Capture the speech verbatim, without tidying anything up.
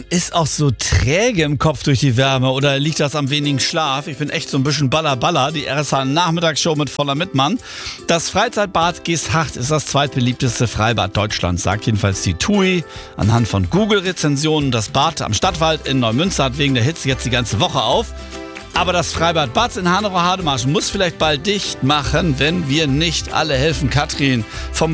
ist auch so träge im Kopf durch die Wärme oder liegt das am wenigen Schlaf? Ich bin echt so ein bisschen Baller-Baller. Die R S H-Nachmittagsshow mit Voller Mittmann. Das Freizeitbad Geesthacht ist das zweitbeliebteste Freibad Deutschlands, sagt jedenfalls die T U I. Anhand von Google-Rezensionen, das Bad am Stadtwald in Neumünster hat wegen der Hitze jetzt die ganze Woche auf. Aber das Freibad Batz in Hahnerow-Hademarschen muss vielleicht bald dicht machen, wenn wir nicht alle helfen. Katrin vom